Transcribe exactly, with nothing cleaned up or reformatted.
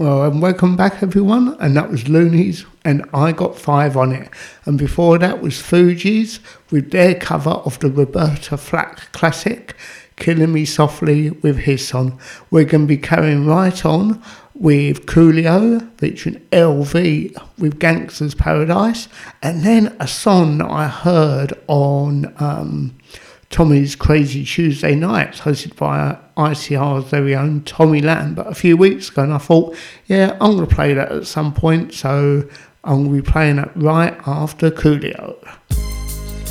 Well, and welcome back everyone, and that was Loonies and I Got Five on It. And before that was Fugees with their cover of the Roberta Flack classic, Killing Me Softly, with his song. We're going to be carrying right on with Coolio featuring L V with Gangster's Paradise, and then a song that I heard on um, Tommy's Crazy Tuesday Nights, hosted by I C R's very own Tommy Lamb, but a few weeks ago, and I thought, yeah, I'm going to play that at some point, so I'm going to be playing it right after Coolio.